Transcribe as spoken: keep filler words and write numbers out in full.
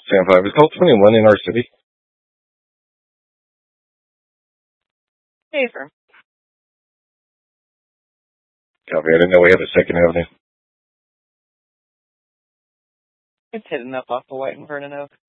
Sam five. Is call twenty-one in our city? Hey, firm. Copy. I didn't know we had a second avenue. It's hidden up off the White and Vernon Oak.